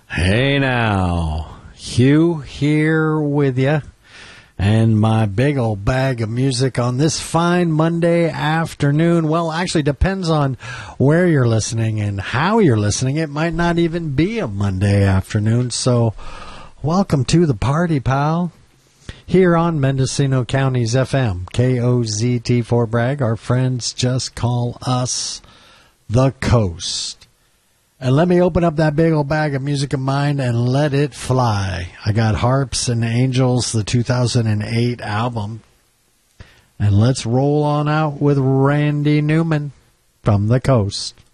Hey now, Hugh here with you, and my big old bag of music on this fine Monday afternoon. Well, actually depends on where you're listening and how you're listening. It might not even be a Monday afternoon, so welcome to the party, pal. Here on Mendocino County's FM, KOZT for Bragg, our friends just call us the Coast. And let me open up that big old bag of music of mine and let it fly. I got Harps and Angels, the 2008 album. And let's roll on out with Randy Newman from the Coast.